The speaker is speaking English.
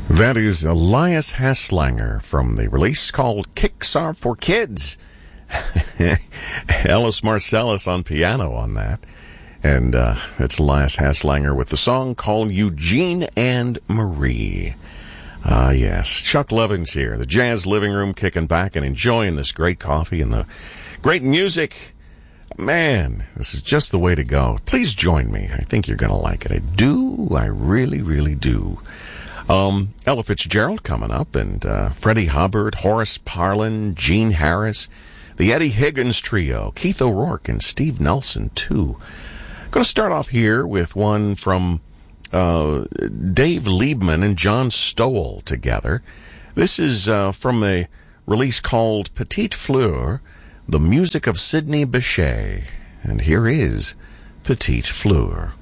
That is Elias Haslanger from the release called Kicks Are for Kids. Ellis Marsalis on piano on that. And it's Elias Haslanger with the song called Eugene and Marie. Yes. Chuck Levin's here, the Jazz Living Room, kicking back and enjoying this great coffee and the great music. Man, this is just the way to go. Please join me. I think you're going to like it. I do. I really, really do. Ella Fitzgerald coming up, and Freddie Hubbard, Horace Parlan, Gene Harris, the Eddie Higgins Trio, Keith O'Rourke, and Steve Nelson, too. Going to start off here with one from Dave Liebman and John Stowell together. This is from a release called Petite Fleur, the music of Sidney Bechet. And here is Petite Fleur.